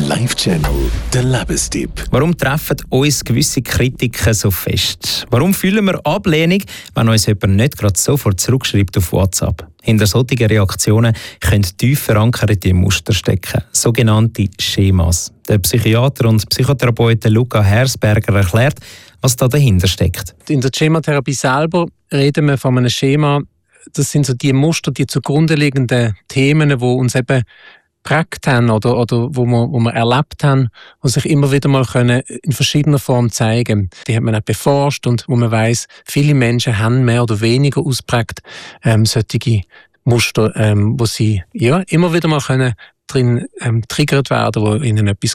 Live-Channel, der Lebenstipp. Warum treffen uns gewisse Kritiken so fest? Warum fühlen wir Ablehnung, wenn uns jemand nicht gerade sofort zurückschreibt auf WhatsApp? Hinter solchen Reaktionen können tief verankerte Muster stecken, sogenannte Schemas. Der Psychiater und Psychotherapeut Luca Hersberger erklärt, was da dahinter steckt. In der Schematherapie selber reden wir von einem Schema. Das sind so die Muster, die zugrunde liegenden Themen, die uns eben geprägt haben oder wo wir erlebt haben, die sich immer wieder mal in verschiedener Form zeigen. Die hat man auch beforscht und wo man weiss, viele Menschen haben mehr oder weniger ausprägt solche Muster, wo sie immer wieder mal drin triggert werden, wo ihnen etwas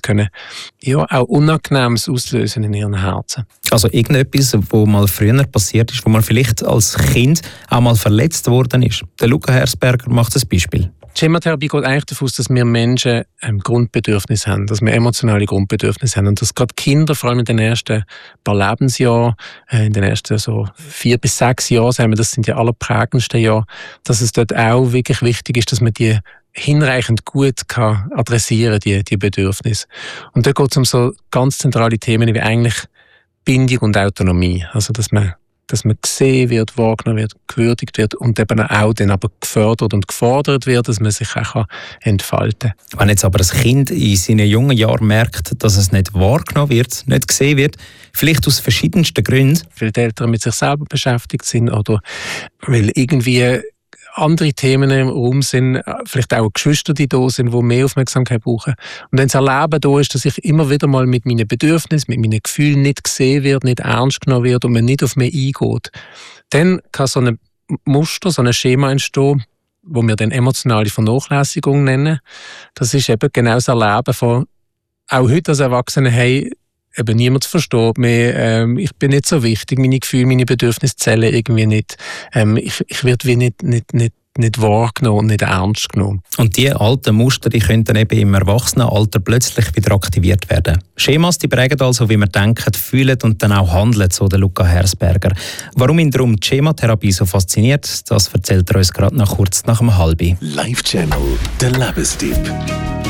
auch Unangenehmes auslösen in ihren Herzen. Also irgendetwas, wo mal früher passiert ist, wo man vielleicht als Kind auch mal verletzt worden ist. Der Luca Hersberger macht ein Beispiel. Die Schematherapie geht eigentlich davon aus, dass wir Menschen Grundbedürfnisse haben, dass wir emotionale Grundbedürfnisse haben und dass gerade Kinder, vor allem in den ersten paar Lebensjahren, in den ersten so 4 bis 6 Jahren, sagen wir, das sind die allerprägendsten Jahre, dass es dort auch wirklich wichtig ist, dass man die hinreichend gut kann adressieren, die Bedürfnisse. Und dort geht es um so ganz zentrale Themen wie eigentlich Bindung und Autonomie, also dass man gesehen wird, wahrgenommen wird, gewürdigt wird und eben auch dann aber gefördert und gefordert wird, dass man sich auch entfalten kann. Wenn jetzt aber ein Kind in seinen jungen Jahren merkt, dass es nicht wahrgenommen wird, nicht gesehen wird, vielleicht aus verschiedensten Gründen. Weil die Eltern mit sich selber beschäftigt sind oder weil irgendwie andere Themen im Raum sind, vielleicht auch Geschwister, die da sind, die mehr Aufmerksamkeit brauchen. Und wenn das Erleben da ist, dass ich immer wieder mal mit meinen Bedürfnissen, mit meinen Gefühlen nicht gesehen wird, nicht ernst genommen wird und man nicht auf mich eingeht, dann kann so ein Muster, so ein Schema entstehen, wo wir dann emotionale Vernachlässigung nennen. Das ist eben genau das Erleben von, auch heute als Erwachsene, hey, eben niemand versteht mich, ich bin nicht so wichtig, meine Gefühle, meine Bedürfnisse zählen irgendwie nicht. Ich werde wie nicht wahrgenommen und nicht ernst genommen. Und diese alten Muster, die können dann eben im Erwachsenenalter plötzlich wieder aktiviert werden. Schemas, die prägen also, wie wir denken, fühlen und dann auch handeln, so der Luca Hersberger. Warum ihn darum die Schematherapie so fasziniert, das erzählt er uns gerade noch kurz nach dem Halbi. Live-Channel, der Lebenstipp.